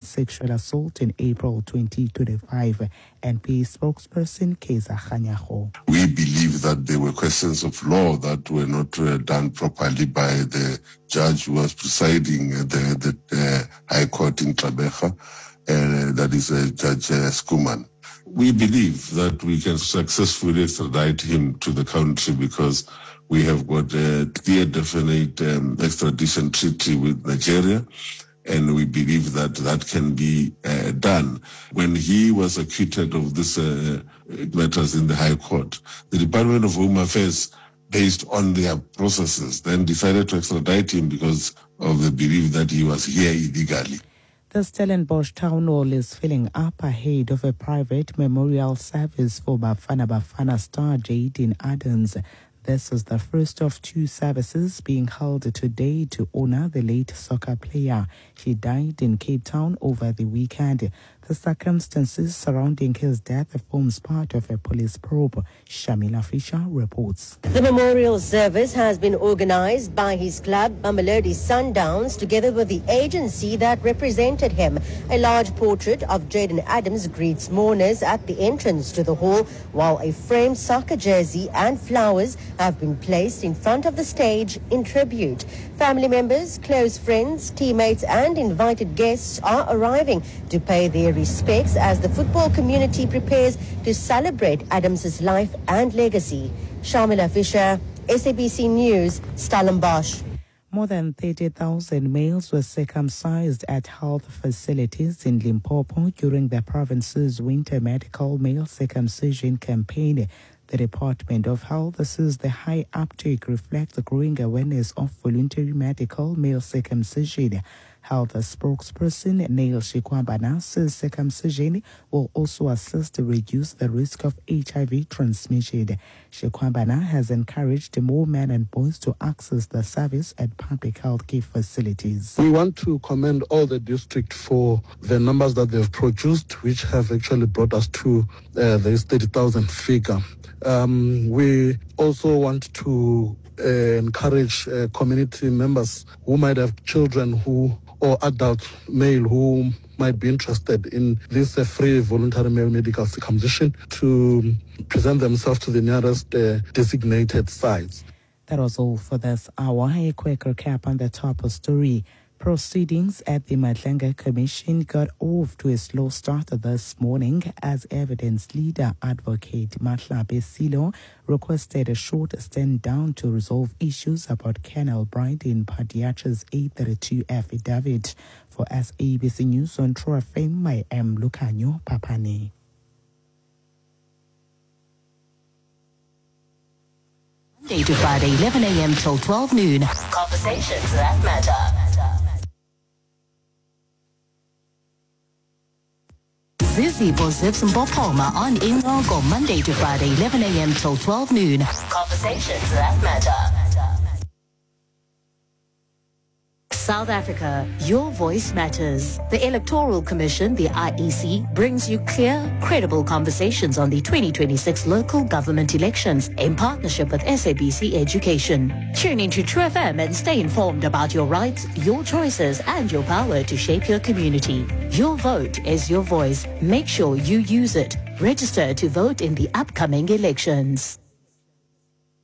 sexual assault in April 2025. NPA spokesperson Keza Khanyago. We believe that there were questions of law that were not done properly by the judge who was presiding at the High Court in Gqeberha, that is Judge Skuman. We believe that we can successfully extradite him to the country because we have got a clear, definite extradition treaty with Nigeria, and we believe that that can be done. When he was acquitted of this matters in the High Court, the Department of Home Affairs, based on their processes, then decided to extradite him because of the belief that he was here illegally. The Stellenbosch Town Hall is filling up ahead of a private memorial service for Bafana Bafana star Jaden Adams. This is the first of two services being held today to honor the late soccer player. He died in Cape Town over the weekend. The circumstances surrounding his death forms part of a police probe. Shamila Fisher reports. The memorial service has been organized by his club, Mamelodi Sundowns, together with the agency that represented him. A large portrait of Jaden Adams greets mourners at the entrance to the hall, while a framed soccer jersey and flowers have been placed in front of the stage in tribute. Family members, close friends, teammates and invited guests are arriving to pay their respects as the football community prepares to celebrate Adams' life and legacy. Shamila Fisher, SABC News, Stellenbosch. More than 30,000 males were circumcised at health facilities in Limpopo during the province's winter medical male circumcision campaign. The Department of Health says the high uptake reflects the growing awareness of voluntary medical male circumcision. Health spokesperson Neil Shikwambana says circumcision will also assist to reduce the risk of HIV transmission. Shikwambana has encouraged more men and boys to access the service at public health care facilities. We want to commend all the district for the numbers that they've produced, which have actually brought us to this 30,000 figure. We also want to encourage community members who might have children or adult male who might be interested in this free voluntary male medical circumcision to present themselves to the nearest designated sites. That was all for this hour. A quick recap on the top of story. Proceedings at the Madlenga Commission got off to a slow start this morning as evidence leader advocate Mahlabe Silo requested a short stand down to resolve issues about Colonel Bryden Padiatra's 832 affidavit. For SABC News on True FM, I am Lucanio Papane. Monday to Friday, 11 a.m. till 12 noon. Conversations that matter. Zizi Bozivs and Bopoma on Ingogo, Monday to Friday, 11 a.m. till 12 noon. Conversations that matter. South Africa, your voice matters. The Electoral Commission, the IEC, brings you clear, credible conversations on the 2026 local government elections in partnership with SABC Education. Tune into True FM and stay informed about your rights, your choices, and your power to shape your community. Your vote is your voice. Make sure you use it. Register to vote in the upcoming elections.